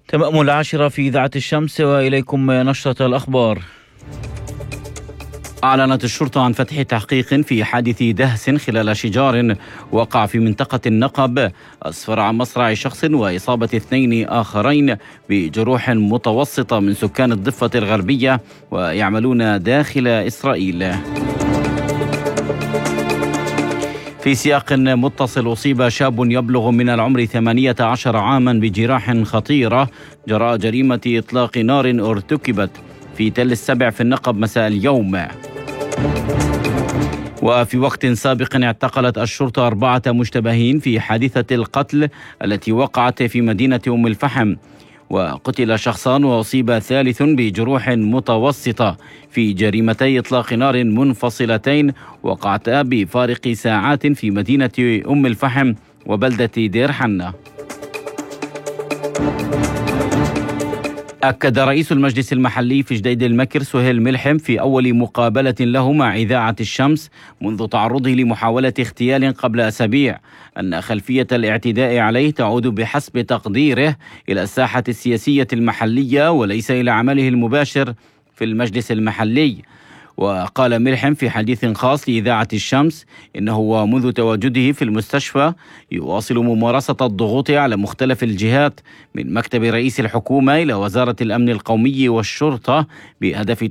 تمام 10 في إذاعة الشمس، وإليكم نشرة الأخبار. أعلنت الشرطة عن فتح تحقيق في حادث دهس خلال شجار وقع في منطقة النقب أسفر عن مصرع شخص وإصابة 2 آخرين بجروح متوسطة من سكان الضفة الغربية ويعملون داخل إسرائيل. في سياق متصل، أصيب شاب يبلغ من العمر 18 عاما بجراح خطيرة جراء جريمة إطلاق نار ارتكبت في تل السبع في النقب مساء اليوم. وفي وقت سابق اعتقلت الشرطة 4 مشتبهين في حادثة القتل التي وقعت في مدينة أم الفحم، وقتل شخصان وأصيب ثالث بجروح متوسطة في جريمتي إطلاق نار منفصلتين وقعتا بفارق ساعات في مدينة أم الفحم وبلدة دير حنة. أكد رئيس المجلس المحلي في جديد المكر سهيل ملحم في أول مقابلة له مع إذاعة الشمس منذ تعرضه لمحاولة اغتيال قبل أسابيع أن خلفية الاعتداء عليه تعود بحسب تقديره إلى الساحة السياسية المحلية وليس إلى عمله المباشر في المجلس المحلي. وقال ملحم في حديث خاص لإذاعة الشمس إنه منذ تواجده في المستشفى يواصل ممارسة الضغوط على مختلف الجهات من مكتب رئيس الحكومة إلى وزارة الأمن القومي والشرطة بهدف